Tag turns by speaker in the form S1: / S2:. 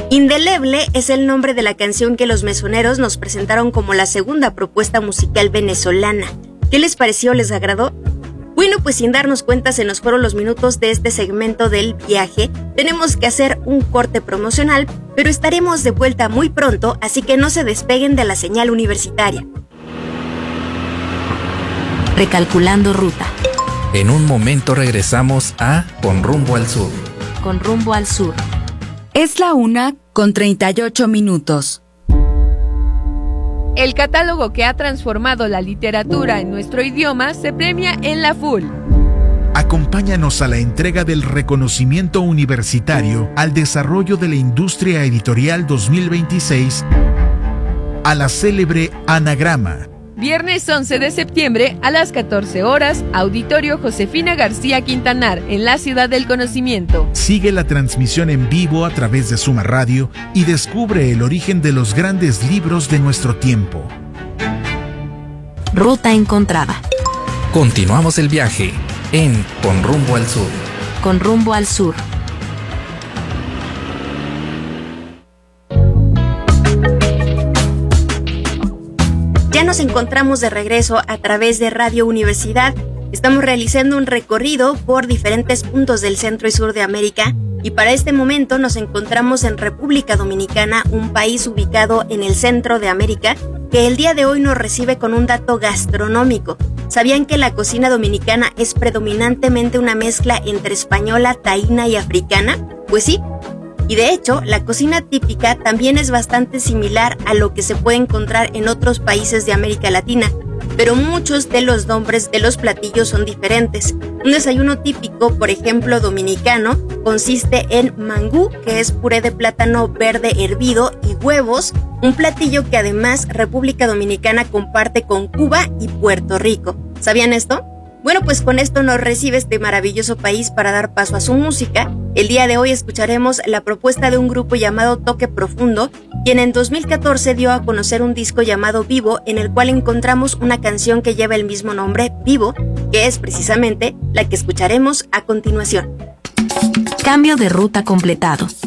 S1: Indeleble es el nombre de la canción que los mesoneros nos presentaron como la segunda propuesta musical venezolana. ¿Qué les pareció? ¿Les agradó? Bueno, pues sin darnos cuenta se nos fueron los minutos de este segmento del viaje. Tenemos que hacer un corte promocional, pero estaremos de vuelta muy pronto, así que no se despeguen de la señal universitaria.
S2: Recalculando ruta.
S3: En un momento regresamos a Con Rumbo al Sur.
S2: Con rumbo al sur.
S4: Es la 1:38.
S5: El catálogo que ha transformado la literatura en nuestro idioma se premia en la FUL.
S6: Acompáñanos a la entrega del reconocimiento universitario al desarrollo de la industria editorial 2026 a la célebre Anagrama.
S5: Viernes 11 de septiembre a las 14 horas, Auditorio Josefina García Quintanar, en la Ciudad del Conocimiento.
S6: Sigue la transmisión en vivo a través de Suma Radio y descubre el origen de los grandes libros de nuestro tiempo.
S2: Ruta encontrada.
S3: Continuamos el viaje en Con Rumbo al Sur.
S2: Con rumbo al sur.
S1: Ya nos encontramos de regreso a través de Radio Universidad. Estamos realizando un recorrido por diferentes puntos del centro y sur de América y para este momento nos encontramos en República Dominicana, un país ubicado en el centro de América, que el día de hoy nos recibe con un dato gastronómico. ¿Sabían que la cocina dominicana es predominantemente una mezcla entre española, taína y africana? Pues sí. Y de hecho, la cocina típica también es bastante similar a lo que se puede encontrar en otros países de América Latina, pero muchos de los nombres de los platillos son diferentes. Un desayuno típico, por ejemplo, dominicano, consiste en mangú, que es puré de plátano verde hervido, y huevos, un platillo que además República Dominicana comparte con Cuba y Puerto Rico. ¿Sabían esto? Bueno, pues con esto nos recibe este maravilloso país para dar paso a su música. El día de hoy escucharemos la propuesta de un grupo llamado Toque Profundo, quien en 2014 dio a conocer un disco llamado Vivo, en el cual encontramos una canción que lleva el mismo nombre, Vivo, que es precisamente la que escucharemos a continuación.
S2: Cambio de ruta completado.